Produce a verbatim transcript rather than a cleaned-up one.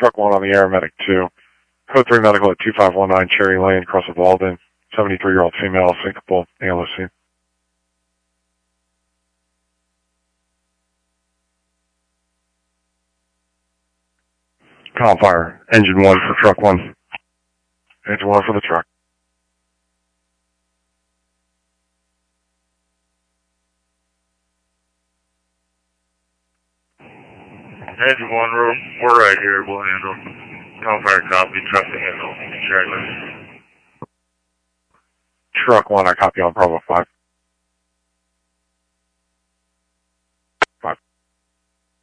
Truck one on the air, Medic two. Code three Medical at two five one nine Cherry Lane, across of Walden. seventy-three-year-old female, syncopal, ambulance scene. Call fire. Engine one for truck one. Engine one for the truck. Engine one room, we're right here, we'll handle. Call fire copy, truck to handle. Cherry Lane. Truck one, I copy on Bravo five.